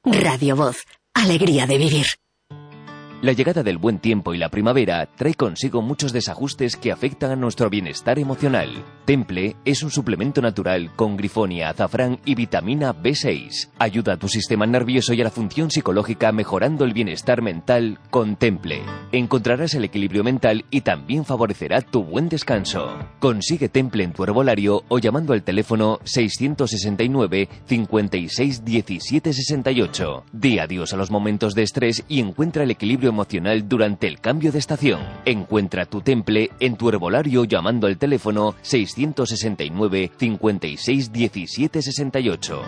Radio Voz. Alegría de vivir. La llegada del buen tiempo y la primavera trae consigo muchos desajustes que afectan a nuestro bienestar emocional. Temple es un suplemento natural con grifonia, azafrán y vitamina B6. Ayuda a tu sistema nervioso y a la función psicológica mejorando el bienestar mental con Temple. Encontrarás el equilibrio mental y también favorecerá tu buen descanso. Consigue Temple en tu herbolario o llamando al teléfono 669 56 17 68. Di adiós a los momentos de estrés y encuentra el equilibrio emocional durante el cambio de estación. Encuentra tu Temple en tu herbolario llamando al teléfono 669 56 17 68.